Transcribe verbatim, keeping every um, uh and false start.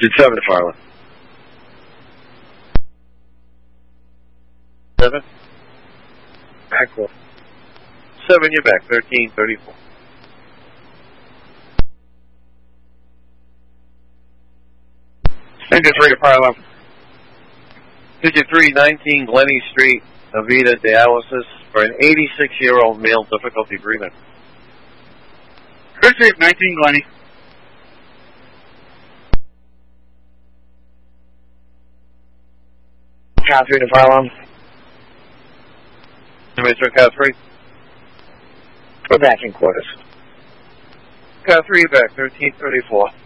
Digit seven to fire left. Seven. Back four. Seven, you're back. Thirteen thirty-four. Digit three to fire left. Digit three, nineteen Glennie Street, Avita dialysis for an eighty-six-year-old male, difficulty breathing. Digit nineteen Glennie. Car three to fire alarm. Mister Car three. We're back in quarters. Car three back, thirteen thirty-four.